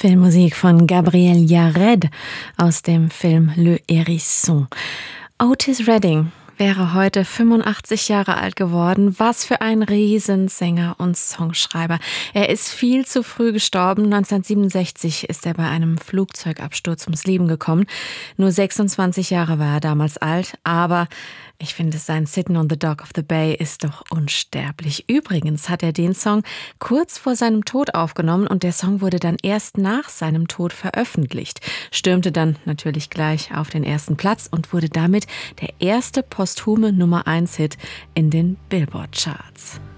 Filmmusik von Gabriel Yared aus dem Film Le Hérisson. Otis Redding wäre heute 85 Jahre alt geworden. Was für ein Riesensänger und Songschreiber. Er ist viel zu früh gestorben. 1967 ist er bei einem Flugzeugabsturz ums Leben gekommen. Nur 26 Jahre war er damals alt, aber ich finde, sein Sittin' on the Dock of the Bay ist doch unsterblich. Übrigens hat er den Song kurz vor seinem Tod aufgenommen und der Song wurde dann erst nach seinem Tod veröffentlicht. Stürmte dann natürlich gleich auf den ersten Platz und wurde damit der erste posthume Nummer-1-Hit in den Billboard-Charts.